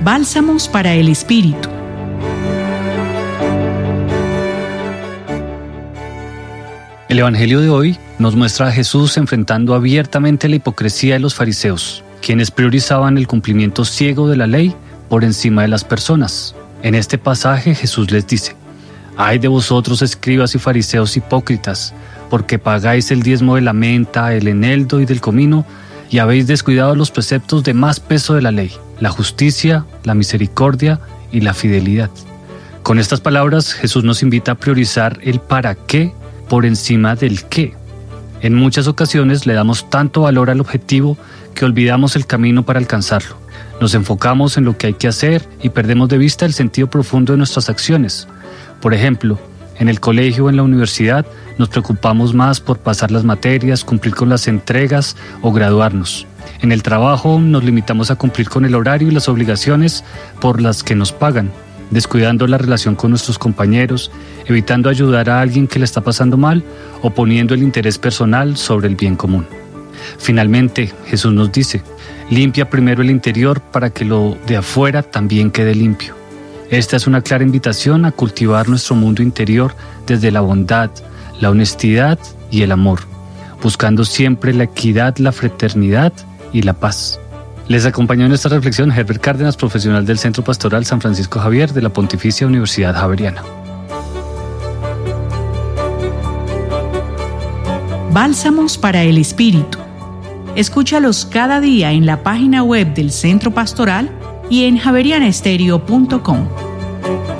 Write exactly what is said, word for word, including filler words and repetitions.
Bálsamos para el Espíritu. El Evangelio de hoy nos muestra a Jesús enfrentando abiertamente la hipocresía de los fariseos, quienes priorizaban el cumplimiento ciego de la ley por encima de las personas. En este pasaje Jesús les dice: «Ay de vosotros, escribas y fariseos hipócritas, porque pagáis el diezmo de la menta, el eneldo y del comino, y habéis descuidado los preceptos de más peso de la ley, la justicia, la misericordia y la fidelidad». Con estas palabras, Jesús nos invita a priorizar el para qué por encima del qué. En muchas ocasiones le damos tanto valor al objetivo que olvidamos el camino para alcanzarlo. Nos enfocamos en lo que hay que hacer y perdemos de vista el sentido profundo de nuestras acciones. Por ejemplo, en el colegio o en la universidad nos preocupamos más por pasar las materias, cumplir con las entregas o graduarnos. En el trabajo nos limitamos a cumplir con el horario y las obligaciones por las que nos pagan, descuidando la relación con nuestros compañeros, evitando ayudar a alguien que le está pasando mal o poniendo el interés personal sobre el bien común. Finalmente, Jesús nos dice: limpia primero el interior para que lo de afuera también quede limpio. Esta es una clara invitación a cultivar nuestro mundo interior desde la bondad, la honestidad y el amor, buscando siempre la equidad, la fraternidad y la paz. Les acompañó en esta reflexión Herbert Cárdenas, profesional del Centro Pastoral San Francisco Javier de la Pontificia Universidad Javeriana. Bálsamos para el Espíritu. Escúchalos cada día en la página web del Centro Pastoral y en javeriana estéreo punto com.